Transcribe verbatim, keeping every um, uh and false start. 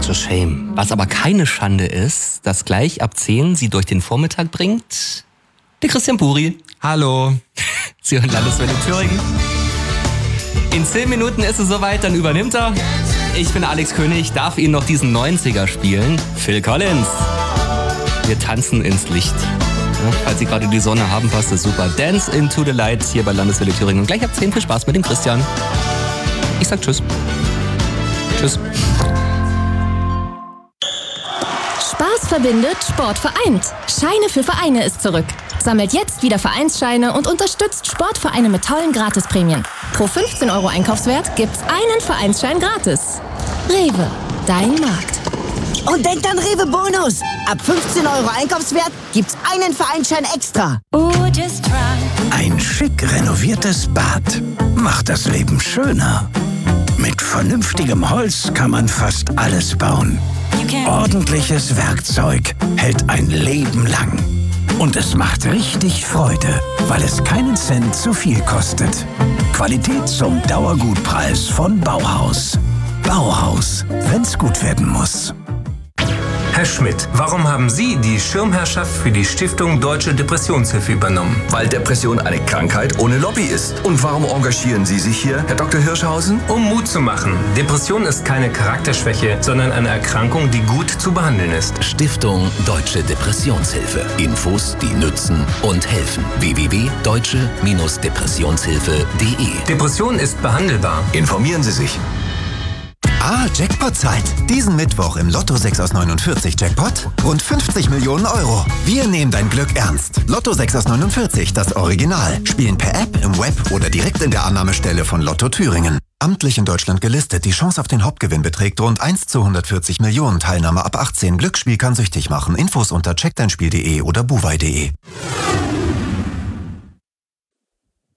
such a shame. Was aber keine Schande ist, dass gleich ab zehn sie durch den Vormittag bringt, der Christian Puri. Hallo. Sie hören Landeswelle Thüringen. In zehn Minuten ist es soweit, dann übernimmt er. Ich bin Alex König, darf Ihnen noch diesen neunziger spielen. Phil Collins. Wir tanzen ins Licht. Ja, falls Sie gerade die Sonne haben, passt das super. Dance into the Light hier bei Landeswelle Thüringen. Und gleich ab zehn viel Spaß mit dem Christian. Ich sag Tschüss. Tschüss. Spaß verbindet, Sport vereint. Scheine für Vereine ist zurück. Sammelt jetzt wieder Vereinsscheine und unterstützt Sportvereine mit tollen Gratisprämien. Pro fünfzehn Euro Einkaufswert gibt's einen Vereinsschein gratis. Rewe, dein Markt. Und denkt an Rewe Bonus. Ab fünfzehn Euro Einkaufswert gibt's einen Vereinsschein extra. Ein schick renoviertes Bad macht das Leben schöner. Mit vernünftigem Holz kann man fast alles bauen. Ordentliches Werkzeug hält ein Leben lang. Und es macht richtig Freude, weil es keinen Cent zu viel kostet. Qualität zum Dauergutpreis von Bauhaus. Bauhaus, wenn's gut werden muss. Herr Schmidt, warum haben Sie die Schirmherrschaft für die Stiftung Deutsche Depressionshilfe übernommen? Weil Depression eine Krankheit ohne Lobby ist. Und warum engagieren Sie sich hier, Herr Doktor Hirschhausen? Um Mut zu machen. Depression ist keine Charakterschwäche, sondern eine Erkrankung, die gut zu behandeln ist. Stiftung Deutsche Depressionshilfe. Infos, die nützen und helfen. w w w punkt deutsche Depressionshilfe punkt de Depression ist behandelbar. Informieren Sie sich. Ah, Jackpot-Zeit. Diesen Mittwoch im Lotto sechs aus neunundvierzig Jackpot rund fünfzig Millionen Euro. Wir nehmen dein Glück ernst. Lotto sechs aus neunundvierzig, das Original. Spielen per App, im Web oder direkt in der Annahmestelle von Lotto Thüringen. Amtlich in Deutschland gelistet. Die Chance auf den Hauptgewinn beträgt rund eins zu hundertvierzig Millionen. Teilnahme ab achtzehn. Glücksspiel kann süchtig machen. Infos unter check dein spiel punkt de oder buwei punkt de.